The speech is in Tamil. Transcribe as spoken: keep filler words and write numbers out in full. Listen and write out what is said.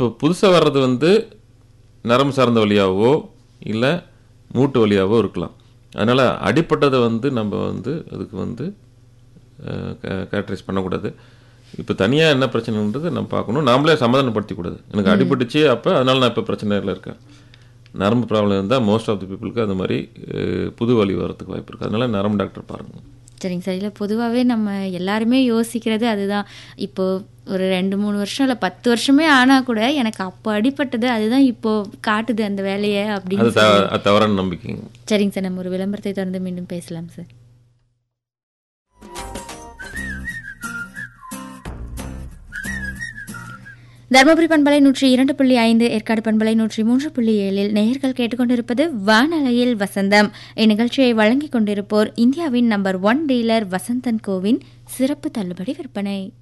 இப்போ புதுசாக வர்றது வந்து நரம்பு சார்ந்த வழியாகவோ இல்லை மூட்டு வழியாகவோ இருக்கலாம். அதனால் அடிப்பட்டதை வந்து நம்ம வந்து அதுக்கு வந்து கேரக்டரைஸ் பண்ணக்கூடாது. இப்போ தனியாக என்ன பிரச்சனைன்றது நம்ம பார்க்கணும். நாமளே சமாதானப்படுத்திக்கூடாது. எனக்கு அடிபட்டுச்சு அப்போ அதனால் நான் இப்போ பிரச்சனையில் இருக்கேன். நரம்பு ப்ராப்ளம் இருந்தால் மோஸ்ட் ஆஃப் தி பீப்புளுக்கு அது மாதிரி புது வலி வரதுக்கு வாய்ப்பு இருக்குது. அதனால் நரம்பு டாக்டர் பாருங்கள். சரிங்க சார். இல்லை பொதுவாகவே நம்ம எல்லாருமே யோசிக்கிறது அதுதான். இப்போது ஒரு ரெண்டு மூணு வருஷம் இல்லை பத்து வருஷமே ஆனால் கூட எனக்கு அப்போ அடிப்பட்டது அதுதான் இப்போது காட்டுது அந்த வேலையை அப்படின்னு. அது தவறான நம்பிக்கைங்க. சரிங்க சார். நம்ம ஒரு விளம்பரத்தை தொடர்ந்து மீண்டும் பேசலாம் சார். தருமபுரி பண்பலை நூற்றி இரண்டு புள்ளி ஐந்து, ஏற்காடு பண்பலை நூற்றி மூன்று புள்ளி ஏழில் நேயர்கள் கேட்டுக்கொண்டிருப்பது வானலையில் வசந்தம். இந்நிகழ்ச்சியை வழங்கிக் கொண்டிருப்போர் இந்தியாவின் number one dealer Vasanthan CoWIN சிறப்பு தள்ளுபடி விற்பனை.